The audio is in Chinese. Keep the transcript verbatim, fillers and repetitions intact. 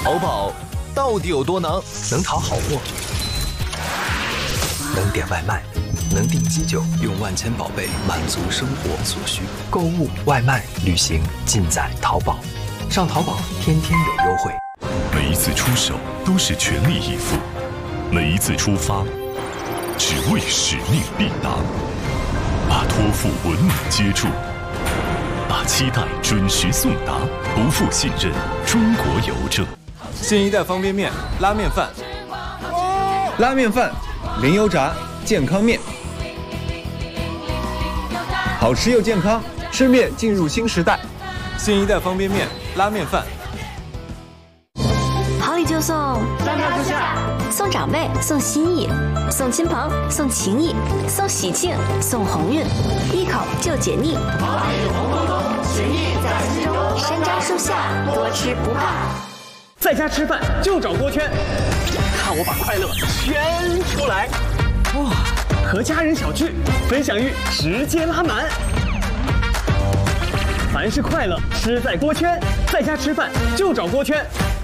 淘宝到底有多能？ 能淘好货，能点外卖，能订机酒，用万千宝贝满足生活所需。购物、外卖、旅行，尽在淘宝。上淘宝，天天有优惠。 每一次出手都是全力以赴，每一次出发，只为使命必达。把托付稳稳接住，把期待准时送达，不负信任。中国邮政。 新一代方便面，拉面饭。 拉面饭，零油炸，健康面，好吃又健康，吃面进入新时代。 新一代方便面，拉面饭。 好礼就送， 三大之下， 送长辈，送心意，送亲朋，送情谊，送喜庆，送鸿运，一口就解腻。 好礼红彤彤，情谊在心中。 山楂树下，多吃不怕。 在家吃饭就找锅圈，看我把快乐圈出来！哇，和家人小聚，分享欲直接拉满。凡是快乐，吃在锅圈，在家吃饭就找锅圈。